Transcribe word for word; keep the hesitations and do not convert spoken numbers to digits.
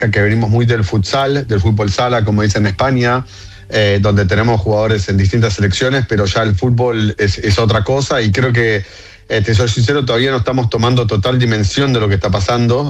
que venimos muy del futsal, del fútbol sala, como dicen en España, eh, donde tenemos jugadores en distintas selecciones, pero ya el fútbol es, es otra cosa y creo que, eh, te soy sincero, todavía no estamos tomando total dimensión de lo que está pasando.